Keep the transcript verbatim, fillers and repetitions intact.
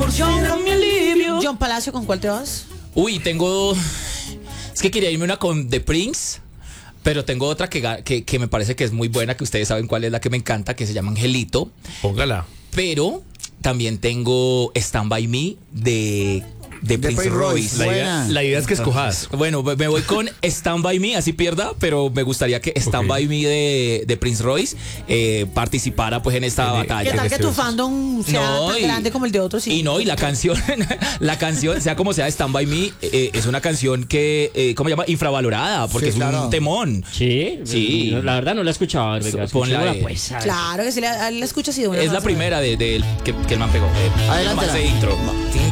fin a mi alivio. John Palacio, ¿con cuál te vas? Uy, tengo... Es que quería irme una con The Prince, pero tengo otra que, ga- que, que me parece que es muy buena, que ustedes saben cuál es la que me encanta, que se llama Angelito. Póngala. Pero también tengo Stand By Me de, de Prince Prince Royce. Royce. La Buena. idea, la idea es que escojas. Bueno, me me voy con Stand By Me, así pierda, pero me gustaría que Stand Ok. By Me de, de Prince Royce eh, participara pues en esta En- batalla. ¿Qué tal que tu preciosos. fandom sea No, tan y- grande como el de otros? Y no, y la canción, la canción, sea como sea, Stand By Me, eh, es una canción que, eh, ¿cómo se llama? Infravalorada, porque Sí, es claro. un temón. Sí, Sí. no, la verdad no la he escuchado. Venga, Ponla, escuchémosla, eh. pues. a ver. Claro que sí, la, la escuchas y de una Es vas la a ver. primera de, de- que, que el man pegó. Eh, Adelante. ese intro.